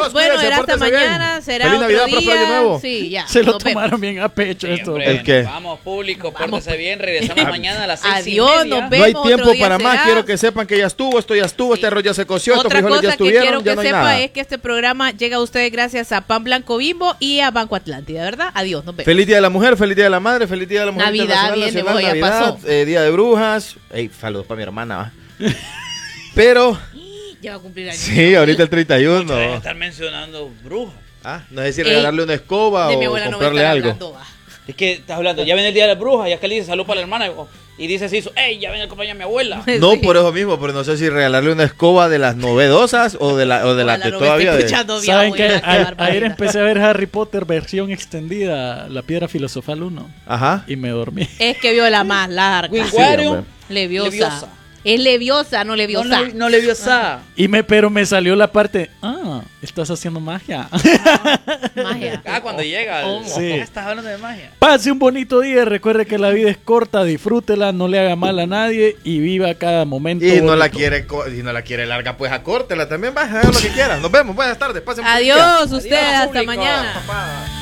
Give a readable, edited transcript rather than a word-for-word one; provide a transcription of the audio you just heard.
Adiós, bueno, cuídense, era hasta pórtense bien. mañana, será Feliz otro Navidad, día. próspero año nuevo. Sí, ya. Se lo nos vemos. tomaron bien a pecho Sí, esto. hombre, ¿El qué? Vamos, público, pórtese bien. Regresamos mañana a las 6:30. Adiós, nos No vemos. hay tiempo otro día para más. será. Quiero que sepan que ya estuvo, esto ya estuvo, este arroz ya se coció, estos Otra frijoles ya cosa que estuvieron, quiero ya que no hay sepa nada. es que este programa llega a ustedes gracias a Pan Blanco Bimbo y a Banco Atlántida, ¿verdad? Adiós, nos vemos. Feliz Día de la Mujer, feliz Día de la Madre, feliz Día de la Mujer Navidad Internacional, viene, Nacional, vos, ya Navidad, pasó. Día de Brujas. Ey, saludos para mi hermana, va. Pero, Ya va a cumplir años. sí, ahorita el 31. Deben estar mencionando brujas. Ah, no sé si regalarle una escoba De mi o abuela no voy a comprarle estar algo. hablando, va. Es que estás hablando, ya viene el día de las brujas, ya que le dice salud para la hermana. Y dice así, ey, ya viene el cumpleaños de mi abuela. No, Sí. por eso mismo, pero no sé si regalarle una escoba de las novedosas o de las Ojalá de no me todavía. esté De... escuchando mi ¿Saben que abuela, qué ayer barbaridad. empecé a ver Harry Potter versión extendida, La Piedra Filosofal 1, Ajá. y me dormí? Es que vio la más larga. Wingardium hombre. Leviosa. Leviosa. Es leviosa, no leviosa. No le vio esa. Pero me salió la parte, estás haciendo magia. Magia. Cuando llega. Sí. Estás hablando de magia. Pase un bonito día, recuerde que la vida es corta, disfrútela, no le haga mal a nadie y viva cada momento. Y no la bonito. quiere y no la quiere larga, pues acórtela también, va, haga lo que quieras. Nos vemos, buenas tardes, pasen un buen día. Adiós, ustedes, hasta público. mañana. Papá.